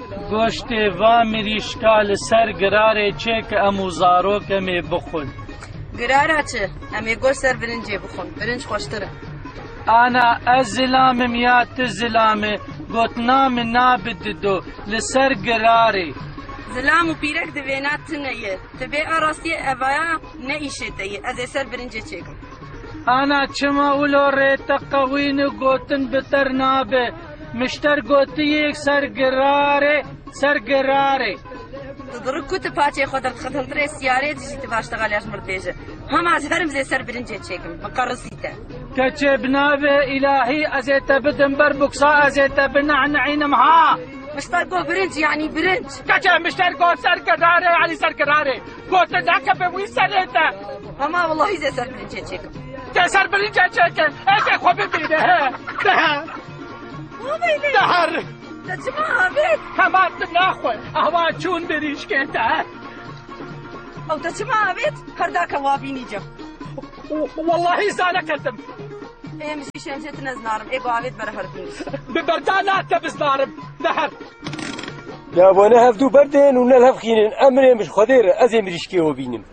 گۆشتێ وا مریشکا لەسەر گرارێ چێ کە ئەموو زارۆکەمێ بخۆن. گرارە چ؟ ئەمێ گۆشت سەر برنجێ بخۆن، برنج خۆشترە. ئانا ئەس زلامم یا تو زلامێ گوتنامە نابددۆ لەسەر گرارێ. زلام و پیرەک دەوێنات تنەیە، دەبێ ئاڕاستیە ئەڤایە نەئیشێتەیە، ئەزێ سەر برنجێ چێکم. ئانا چما ولۆ ڕێتە قەوینە گوتن بتەر نابێ، مشتەر گوتیەک سەر گرارێ سەر گرارێ. دڕک کوتە پاچێ خۆ دەرخەتەندرێ سیارێ دژیتە باشتەغالیاش مردێژە. هەماز هەرم زێ سەر برنجێ چێکم، بەقەڕسیتە. کەچێ بنابێ ئیلاهی ئەزێتە بدم بەر بوکسا ئەزێتە بنەعنەعینم ها. مشتەر گۆ برنج یعنی برنج. کەچێ مشتەر گۆ سەر گرارێ علی سەر گرارێ. گۆتە داکە بە وی سەرێتە. هەما وەڵڵاهی زێ سەر برنجێ چێکم. تێ سەر برنجێ چێکن، ئێکێ خۆ ببینە هە. دەهەر. دەچما ئاوێت. هەماتم ناخۆی، ئەوا چوون بریشکێتە. ئەو دەچما ئاوێت، هەرداکە وابینی جەم. واللهی زانەکەتم. ئێمەشی شێنجێت نەزنارم، ئێگۆ ئاوێت بەرە هەربینی. ببەردا ناتە بزنارم، دەهەر. دابۆنە هەفتوو بەردێن و نەل هەفخینن ئەمرێ مش خۆدێرە ئەزێ مریشکێوە بینم.